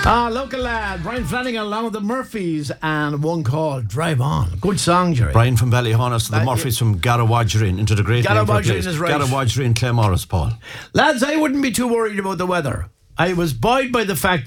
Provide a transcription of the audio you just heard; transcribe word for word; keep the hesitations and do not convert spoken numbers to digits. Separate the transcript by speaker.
Speaker 1: Ah, local lad, Brian Flanagan along with the Murphys and one called Drive On. Good song, Jerry.
Speaker 2: Brian from Ballyhonus, the uh, Murphys from Garrawadgerin into the great
Speaker 1: Garrawadgerin is right.
Speaker 2: Garrawadgerin, Claremorris, Paul.
Speaker 1: Lads, I wouldn't be too worried about the weather. I was buoyed by the fact